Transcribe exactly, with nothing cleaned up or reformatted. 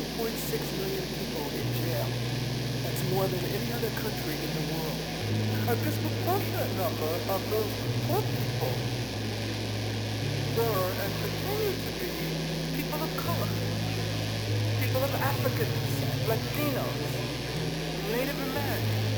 point six million people in jail. That's more than any other country in the world. A disproportionate number of those poor people were and continue to be people of color, people of African descent, Latinos, Native Americans.